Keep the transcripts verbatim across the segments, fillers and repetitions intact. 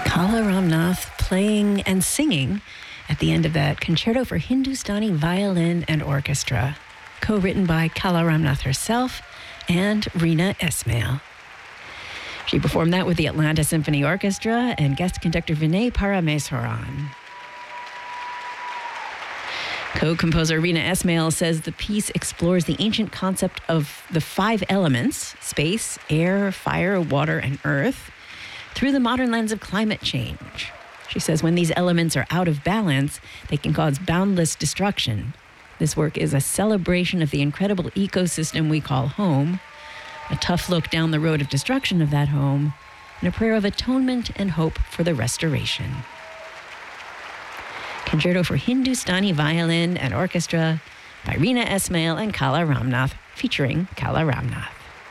Kala Ramnath playing and singing at the end of that concerto for Hindustani violin and orchestra, co-written by Kala Ramnath herself and Reena Esmail. She performed that with the Atlanta Symphony Orchestra and guest conductor Vinay Parameswaran. Co-composer Reena Esmail says the piece explores the ancient concept of the five elements, space, air, fire, water, and earth, through the modern lens of climate change. She says when these elements are out of balance, they can cause boundless destruction. This work is a celebration of the incredible ecosystem we call home, a tough look down the road of destruction of that home, and a prayer of atonement and hope for the restoration. Concerto for Hindustani violin and orchestra by Reena Esmail and Kala Ramnath, featuring Kala Ramnath.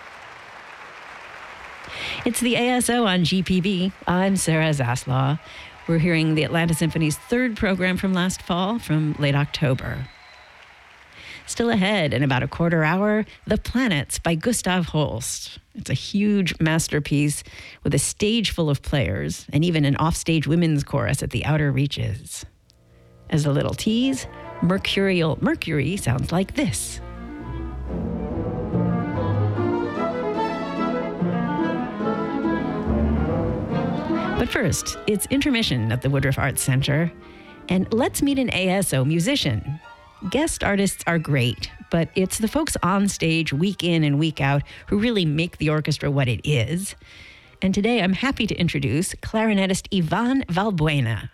It's the A S O on G P B. I'm Sarah Zaslaw. We're hearing the Atlanta Symphony's third program from last fall, from late October. Still ahead in about a quarter hour, The Planets by Gustav Holst. It's a huge masterpiece with a stage full of players and even an offstage women's chorus at the outer reaches. As a little tease, Mercurial Mercury sounds like this. But first, it's intermission at the Woodruff Arts Center, and let's meet an A S O musician. Guest artists are great, but it's the folks on stage week in and week out who really make the orchestra what it is. And today I'm happy to introduce clarinetist Ivan Valbuena.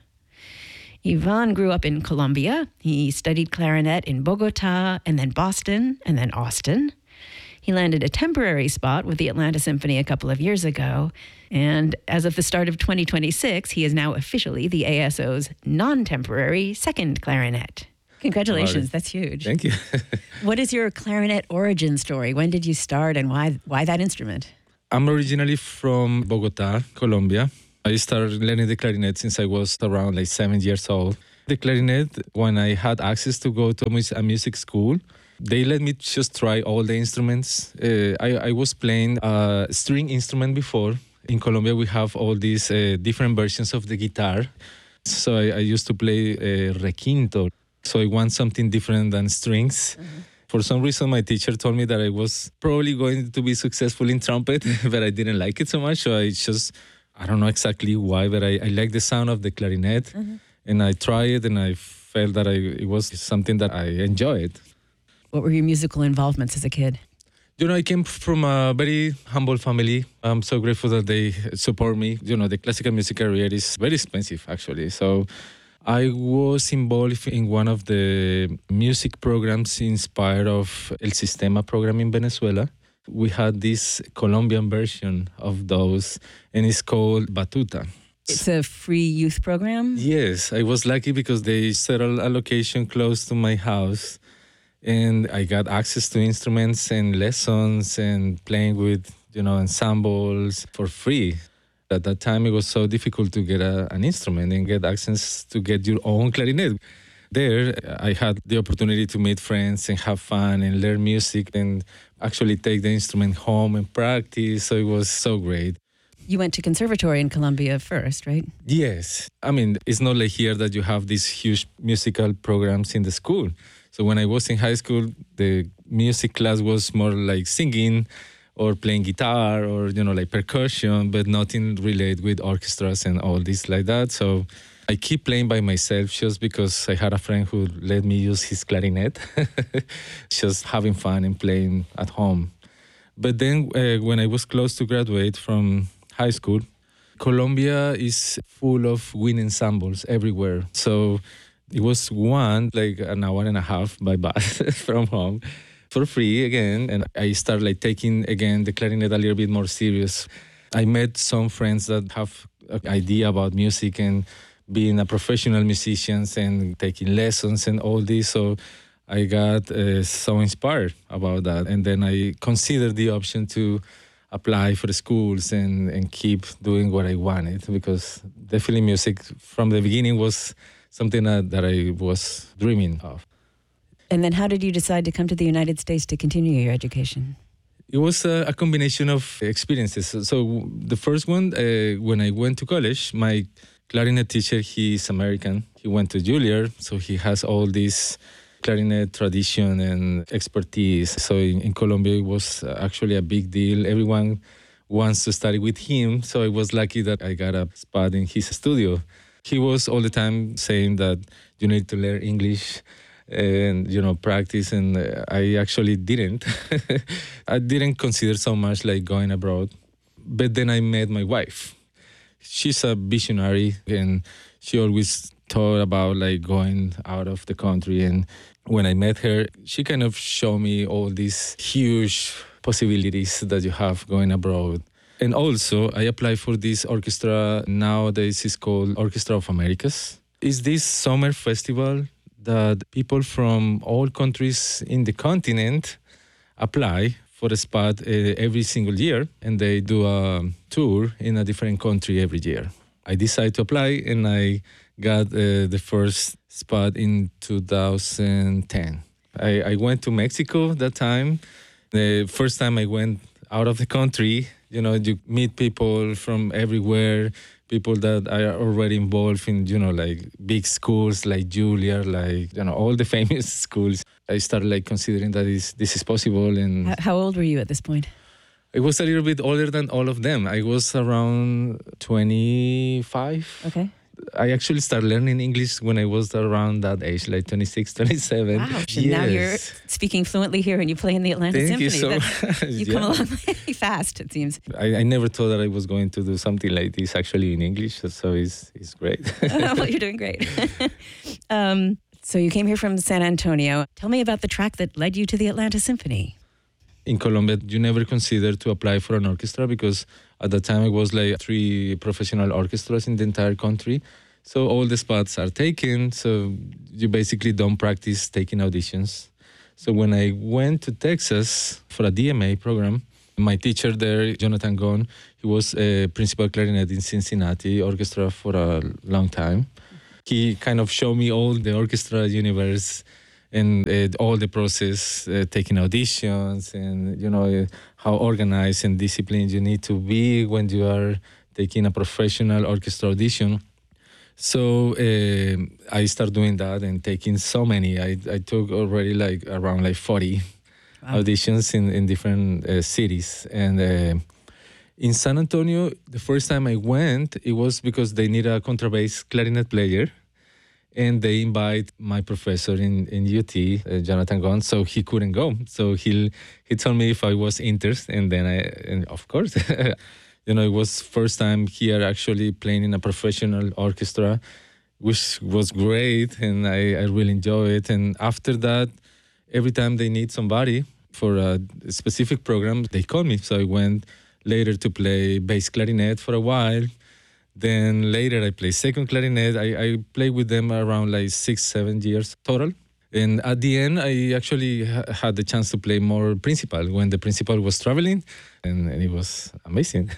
Ivan grew up in Colombia. He studied clarinet in Bogota and then Boston and then Austin. He landed a temporary spot with the Atlanta Symphony a couple of years ago. And as of the start of twenty twenty-six, he is now officially the A S O's non-temporary second clarinet. Congratulations, that's huge. Thank you. What is your clarinet origin story? When did you start and why why that instrument? I'm originally from Bogota, Colombia. I started learning the clarinet since I was around like seven years old. The clarinet, when I had access to go to a music school, they let me just try all the instruments. Uh, I, I was playing a string instrument before. In Colombia, we have all these uh, different versions of the guitar. So I, I used to play uh, requinto. So I want something different than strings. Mm-hmm. For some reason, my teacher told me that I was probably going to be successful in trumpet, but I didn't like it so much. So I just... I don't know exactly why, but I, I like the sound of the clarinet. Mm-hmm. And I tried it, and I felt that I, it was something that I enjoyed. What were your musical involvements as a kid? You know, I came from a very humble family. I'm so grateful that they support me. You know, the classical music career is very expensive, actually. So I was involved in one of the music programs inspired of El Sistema program in Venezuela. We had this Colombian version of those, and it's called Batuta. It's a free youth program? Yes, I was lucky because they settled a location close to my house, and I got access to instruments and lessons and playing with, you know, ensembles for free. At that time, it was so difficult to get a, an instrument and get access to get your own clarinet. There, I had the opportunity to meet friends and have fun and learn music and actually take the instrument home and practice. So it was so great. You went to conservatory in Colombia first, right? Yes. I mean, it's not like here that you have these huge musical programs in the school. So when I was in high school, the music class was more like singing or playing guitar or, you know, like percussion, but nothing related with orchestras and all this like that. So I keep playing by myself just because I had a friend who let me use his clarinet, just having fun and playing at home. But then uh, when I was close to graduate from high school, Colombia is full of wind ensembles everywhere. So it was one, like an hour and a half by bus from home for free again. And I started like taking again the clarinet a little bit more serious. I met some friends that have an idea about music and being a professional musician and taking lessons and all this. So I got uh, so inspired about that. And then I considered the option to apply for the schools and, and keep doing what I wanted, because definitely music from the beginning was something that, that I was dreaming of. And then how did you decide to come to the United States to continue your education? It was a, a combination of experiences. So, so the first one, uh, when I went to college, my clarinet teacher, he's American. He went to Juilliard, so he has all this clarinet tradition and expertise. So in, in Colombia, it was actually a big deal. Everyone wants to study with him. So I was lucky that I got a spot in his studio. He was all the time saying that you need to learn English and, you know, practice. And I actually didn't. I didn't consider so much like going abroad. But then I met my wife. She's a visionary, and she always thought about like going out of the country. And when I met her, she kind of showed me all these huge possibilities that you have going abroad. And also, I applied for this orchestra. Nowadays, it's called Orchestra of Americas. It's this summer festival that people from all countries in the continent apply for a spot uh, every single year, and they do a tour in a different country every year. I decided to apply, and I got uh, the first spot in two thousand ten. I, I went to Mexico that time. The first time I went out of the country, you know, you meet people from everywhere, people that are already involved in, you know, like big schools like Juilliard, like, you know, all the famous schools. I started like considering that is, this is possible. And How old were you at this point? I was a little bit older than all of them. I was around twenty-five. Okay. I actually started learning English when I was around that age, like twenty-six, twenty-seven. Wow. Yes. And now you're speaking fluently here and you play in the Atlanta Thank Symphony. you so much. You Yeah. come along very fast, it seems. I, I never thought that I was going to do something like this actually in English, so it's, it's great. Well, you're doing great. um, so you came here from San Antonio. Tell me about the track that led you to the Atlanta Symphony. In Colombia, you never consider to apply for an orchestra because at the time it was like three professional orchestras in the entire country. So all the spots are taken, so you basically don't practice taking auditions. So when I went to Texas for a D M A program, my teacher there, Jonathan Gunn, he was a principal clarinet in Cincinnati Orchestra for a long time. He kind of showed me all the orchestra universe and uh, all the process, uh, taking auditions and, you know, uh, how organized and disciplined you need to be when you are taking a professional orchestra audition. So uh, I started doing that and taking so many. I, I took already like around like forty wow. auditions in, in different uh, cities. And uh, in San Antonio, the first time I went, it was because they need a contrabass clarinet player. And they invite my professor in, in U T, uh, Jonathan Gunn, so he couldn't go. So he he told me if I was interested, and then I, and of course, you know, it was first time here actually playing in a professional orchestra, which was great, and I, I really enjoy it. And after that, every time they need somebody for a specific program, they call me. So I went later to play bass clarinet for a while. Then later I played second clarinet. I, I played with them around like six, seven years total. And at the end, I actually ha- had the chance to play more principal when the principal was traveling. And, and it was amazing.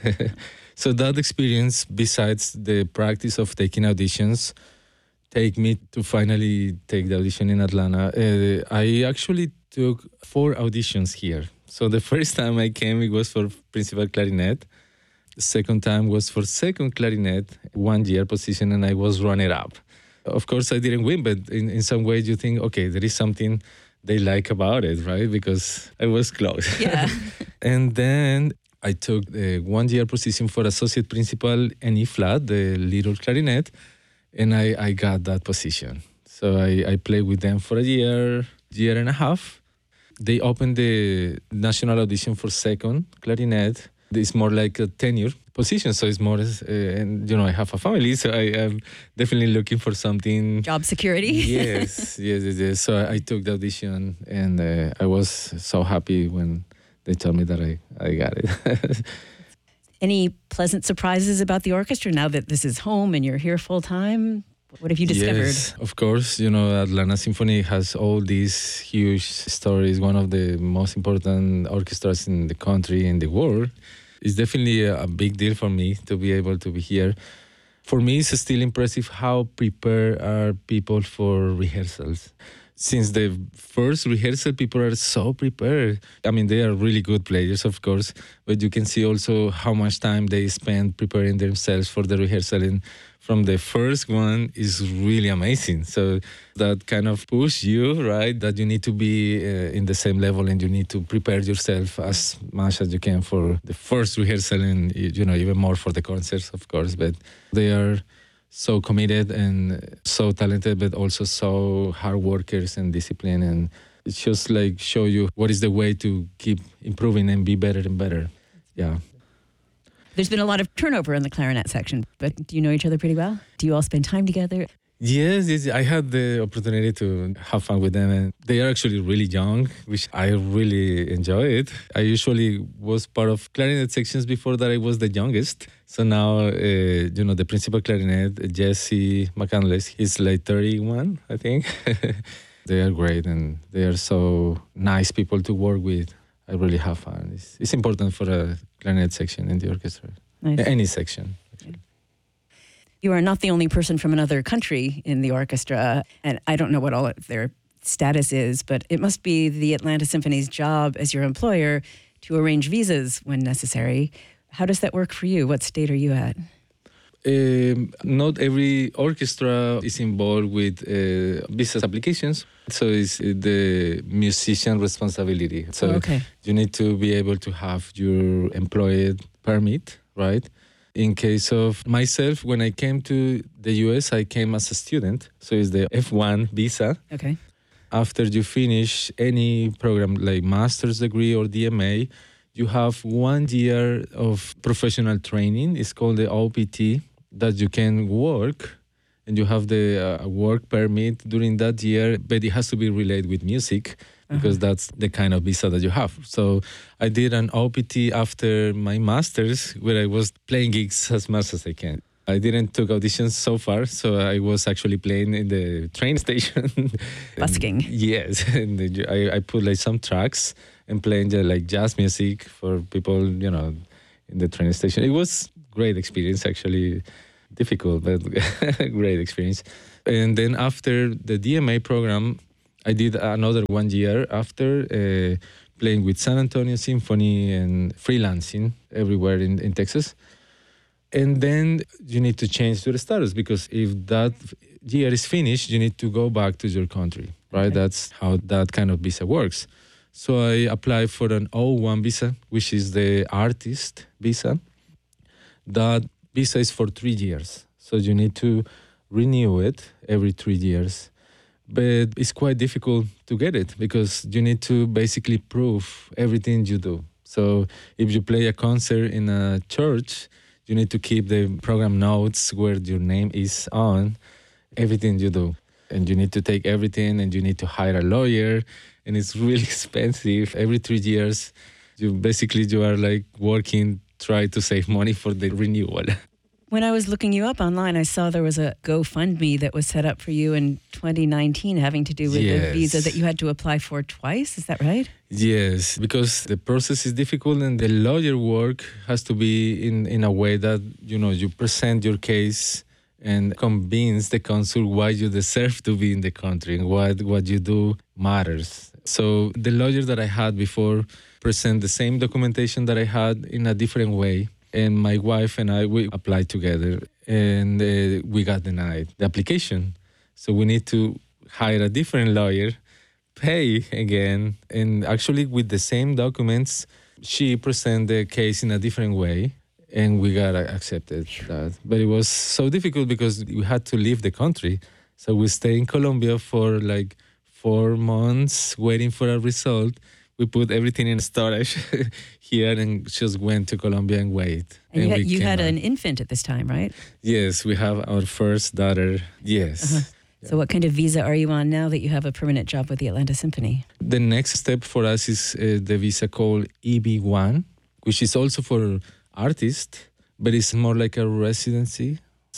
So that experience, besides the practice of taking auditions, take me to finally take the audition in Atlanta. Uh, I actually took four auditions here. So the first time I came, it was for principal clarinet. The second time was for second clarinet, one year position, and I was runner-up. Of course, I didn't win, but in, in some ways you think, okay, there is something they like about it, right? Because I was close. Yeah. And then I took the one-year position for associate principal in E-flat, the little clarinet, and I, I got that position. So I, I played with them for a year, year and a half. They opened the national audition for second clarinet. It's more like a tenure position, so it's more, uh, and you know, I have a family, so I am definitely looking for something. Job security. yes, yes, yes, yes. So I, I took the audition, and uh, I was so happy when they told me that I, I got it. Any pleasant surprises about the orchestra now that this is home and you're here full time? What have you discovered? Yes, of course. You know, Atlanta Symphony has all these huge stories, one of the most important orchestras in the country, in the world. It's definitely a big deal for me to be able to be here. For me, it's still impressive how prepared are people for rehearsals. since the first rehearsal, people are so prepared. I mean, they are really good players, of course, but you can see also how much time they spend preparing themselves for the rehearsal. And from the first one is really amazing. So that kind of push you, right? That you need to be uh, in the same level and you need to prepare yourself as much as you can for the first rehearsal and, you know, even more for the concerts, of course. But they are so committed and so talented, but also so hard workers and disciplined. And it's just like show you what is the way to keep improving and be better and better. Yeah. There's been a lot of turnover in the clarinet section, but do you know each other pretty well? Do you all spend time together? Yes, yes, I had the opportunity to have fun with them, and they are actually really young, which I really enjoy it. I usually was part of clarinet sections before that I was the youngest. So now, uh, you know, the principal clarinet, Jesse McCandless, he's like thirty-one, I think. They are great, and they are so nice people to work with. I really have fun. It's, it's important for a clarinet section in the orchestra. Nice. Any section, actually. You are not the only person from another country in the orchestra, and I don't know what all of their status is, but it must be the Atlanta Symphony's job as your employer to arrange visas when necessary. How does that work for you? What state are you at? Um, not every orchestra is involved with uh, visa applications, so it's uh, the musician responsibility. So oh, okay. You need to be able to have your employee permit, right? In case of myself, when I came to the U S, I came as a student, so it's the F one visa. Okay. After you finish any program like master's degree or D M A, you have one year of professional training. It's called the O P T, that you can work, and you have the uh, work permit during that year, but it has to be related with music because uh-huh. that's the kind of visa that you have. So I did an O P T after my master's where I was playing gigs as much as I can. I didn't took auditions so far, so I was actually playing in the train station. Busking. And, yes, and I, I put like some tracks and playing the, like jazz music for people, you know, in the train station. It was great experience, actually. Difficult, but great experience. And then after the D M A program, I did another one year after uh, playing with San Antonio Symphony and freelancing everywhere in, in Texas. And then you need to change your status because if that year is finished, you need to go back to your country, right? Okay. That's how that kind of visa works. So I applied for an O one visa, which is the artist visa. That visa is for three years. So you need to renew it every three years. But it's quite difficult to get it because you need to basically prove everything you do. So if you play a concert in a church, you need to keep the program notes where your name is on, everything you do. And you need to take everything and you need to hire a lawyer. And it's really expensive. Every three years, you basically you are like working, try to save money for the renewal. When I was looking you up online, I saw there was a GoFundMe that was set up for you in twenty nineteen having to do with yes. a visa that you had to apply for twice. Is that right? Yes, because the process is difficult and the lawyer work has to be in, in a way that, you know, you present your case and convince the consul why you deserve to be in the country and what, what you do matters. So the lawyer that I had before present the same documentation that I had in a different way. And my wife and I, we applied together and uh, we got denied the application. So we need to hire a different lawyer, pay again. And actually with the same documents, she presented the case in a different way and we got accepted that. But it was so difficult because we had to leave the country. So we stayed in Colombia for like four months waiting for a result. We put everything in storage here and just went to Colombia and wait. And, and you had, you had out. an infant at this time, right? Yes, we have our first daughter. Yes. Uh-huh. Yeah. So what kind of visa are you on now that you have a permanent job with the Atlanta Symphony? The next step for us is uh, the visa called E B one, which is also for artists, but it's more like a residency.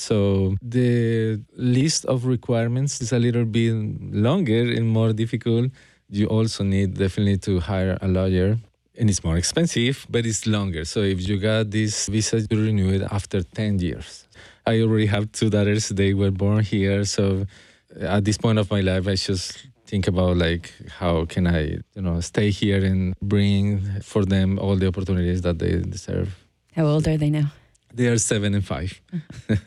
So the list of requirements is a little bit longer and more difficult. You also need definitely to hire a lawyer, and it's more expensive, but it's longer. So if you got this visa, you renew it after ten years. I already have two daughters. They were born here. So at this point of my life, I just think about like how can I, you know, stay here and bring for them all the opportunities that they deserve. How old are they now? They are seven and five. Uh-huh.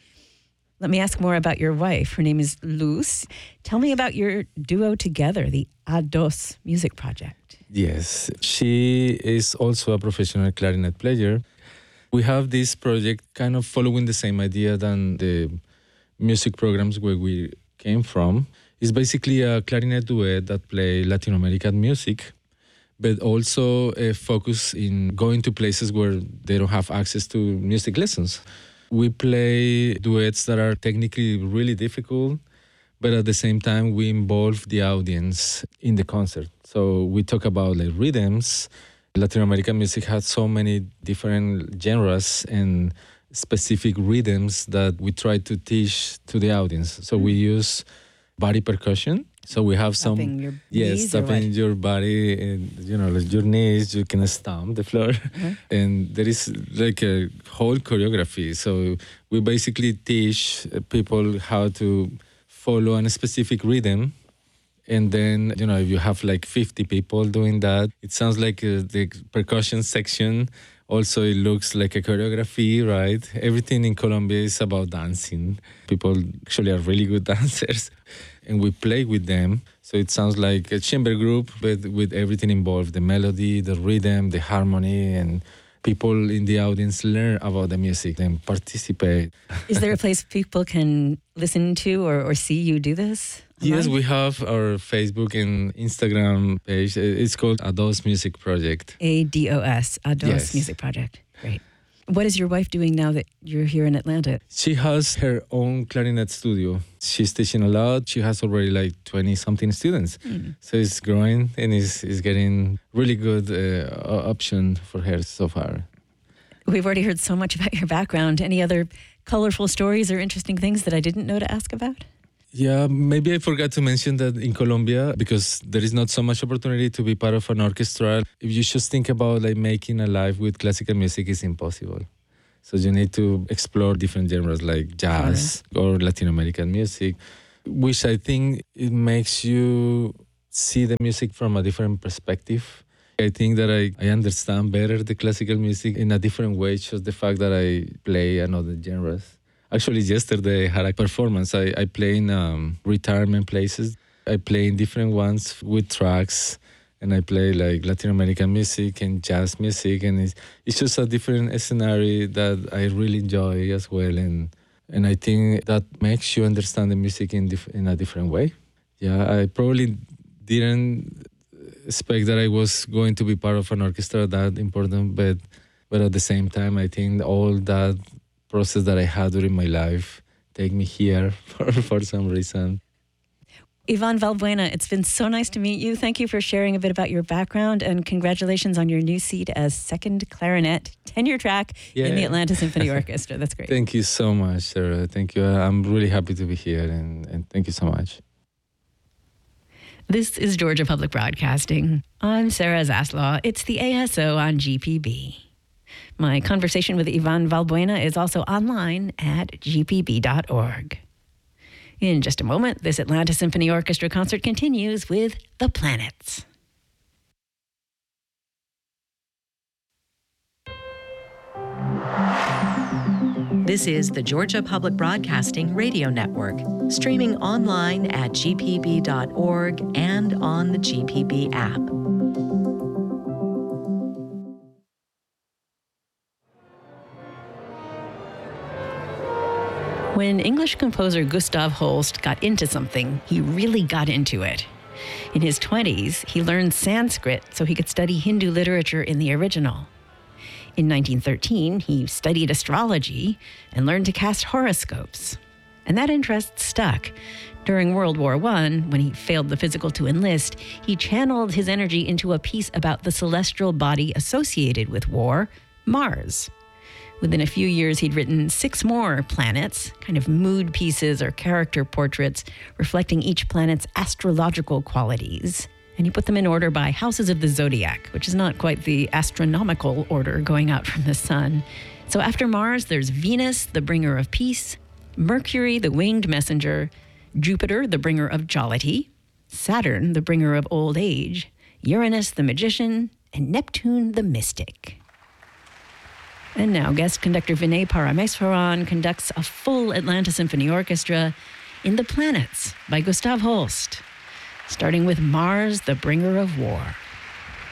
Let me ask more about your wife. Her name is Luz. Tell me about your duo together, the A Dos music project. Yes, she is also a professional clarinet player. We have this project kind of following the same idea than the music programs where we came from. It's basically a clarinet duet that play Latin American music, but also a focus in going to places where they don't have access to music lessons. We play duets that are technically really difficult, but at the same time, we involve the audience in the concert. So we talk about like rhythms. Latin American music has so many different genres and specific rhythms that we try to teach to the audience. So we use body percussion. So we have some, Tapping your yes, knees or tapping what? your body and, you know, like your knees, you can stomp the floor. Uh-huh. And there is like a whole choreography. So we basically teach people how to follow a specific rhythm. And then, you know, if you have like fifty people doing that, it sounds like uh, the percussion section. Also, it looks like a choreography, right? Everything in Colombia is about dancing. People actually are really good dancers. And we play with them. So it sounds like a chamber group, but with everything involved, the melody, the rhythm, the harmony, and people in the audience learn about the music and participate. Is there a place people can listen to or, or see you do this? Yes, online? we have our Facebook and Instagram page. It's called A Dos Music Project. A D O S, A Dos Yes. Music Project. Great. What is your wife doing now that you're here in Atlanta? She has her own clarinet studio. She's teaching a lot. She has already like twenty-something students. Mm. So it's growing and is is getting really good uh, option for her so far. We've already heard so much about your background. Any other colorful stories or interesting things that I didn't know to ask about? Yeah, maybe I forgot to mention that in Colombia, because there is not so much opportunity to be part of an orchestra, if you just think about like making a life with classical music, is impossible. So you need to explore different genres like jazz or Latin American music, which I think it makes you see the music from a different perspective. I think that I, I understand better the classical music in a different way, just the fact that I play another genres. Actually, yesterday I had a performance. I, I play in um, retirement places. I play in different ones with tracks, and I play like Latin American music and jazz music, and it's, it's just a different scenario that I really enjoy as well. And and I think that makes you understand the music in dif- in a different way. Yeah, I probably didn't expect that I was going to be part of an orchestra that important, but but at the same time, I think all that process that I had during my life take me here for, for some reason. Ivan Valbuena, it's been so nice to meet you. Thank you for sharing a bit about your background, and congratulations on your new seat as second clarinet tenure track Yeah. in the Atlanta Symphony Orchestra. That's great. Thank you so much, Sarah. Thank you. I'm really happy to be here, and, and thank you so much. This is Georgia Public Broadcasting. I'm Sarah Zaslaw. It's the A S O on G P B. My conversation with Ivan Valbuena is also online at g p b dot org. In just a moment, this Atlanta Symphony Orchestra concert continues with The Planets. This is the Georgia Public Broadcasting Radio Network, streaming online at g p b dot org and on the G P B app. When English composer Gustav Holst got into something, he really got into it. In his twenties, he learned Sanskrit so he could study Hindu literature in the original. In nineteen thirteen, he studied astrology and learned to cast horoscopes. And that interest stuck. During World War One, when he failed the physical to enlist, he channeled his energy into a piece about the celestial body associated with war, Mars. Within a few years, he'd written six more planets, kind of mood pieces or character portraits reflecting each planet's astrological qualities. And he put them in order by houses of the zodiac, which is not quite the astronomical order going out from the sun. So after Mars, there's Venus, the bringer of peace, Mercury, the winged messenger, Jupiter, the bringer of jollity, Saturn, the bringer of old age, Uranus, the magician, and Neptune, the mystic. And now, guest conductor Vinay Parameswaran conducts a full Atlanta Symphony Orchestra in The Planets by Gustav Holst, starting with Mars, the Bringer of War.